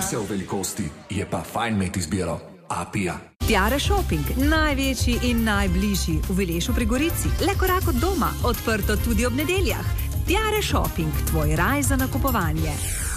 se v velikosti, je pa fajn imeti izbiro. Apija. Tiare Shopping, največji in najbližji v Vilešu pri Gorici. Le korak od doma, odprto tudi ob nedeljah. Tiare Shopping, tvoj raj za nakupovanje.